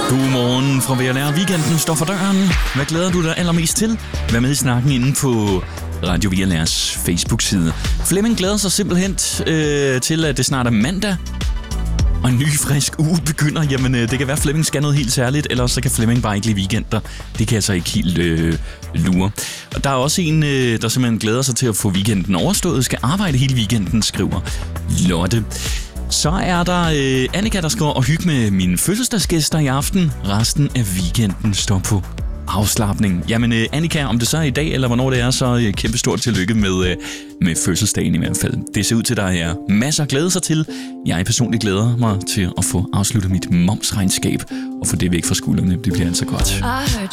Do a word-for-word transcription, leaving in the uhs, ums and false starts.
Godmorgen fra V L R. Weekenden står for døren. Hvad glæder du dig allermest til? Vær med i snakken inde på Radio V L R's Facebook-side. Flemming glæder sig simpelthen øh, til, at det snart er mandag. Og en ny, frisk uge begynder. Jamen, øh, det kan være, at Flemming skal noget helt særligt, eller så kan Flemming bare ikke lide weekender. Det kan jeg så ikke helt øh, lure. Og der er også en, øh, der simpelthen glæder sig til at få weekenden overstået. Skal arbejde hele weekenden, skriver Lotte. Så er der øh, Annika, der skriver og hygge med mine fødselsdagsgæster i aften. Resten af weekenden står på afslapning. Jamen øh, Annika, om det så er i dag, eller hvornår det er, så øh, kæmpe stort tillykke med, øh, med fødselsdagen i hvert fald. Det ser ud til, at der er masser at glæde sig til. Jeg personligt glæder mig til at få afsluttet mit momsregnskab og få det væk fra skuldrene. Det bliver altså godt.